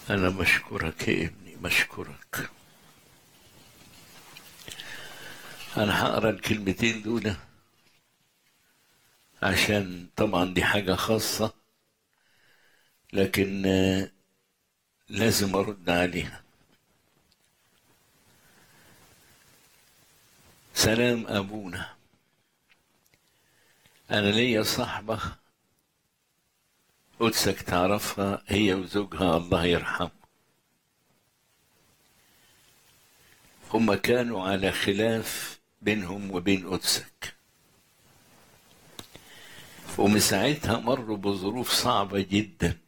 أنا مشكورك يا ابني، مشكورك. أنا هقرا الكلمتين دول عشان طبعا دي حاجة خاصة، لكن لازم أرد عليها. سلام أبونا. أنا ليا صاحبة قدسك تعرفها، هي وزوجها الله يرحمه. هما كانوا على خلاف بينهم وبين قدسك، ومن ساعتها مروا بظروف صعبة جدا.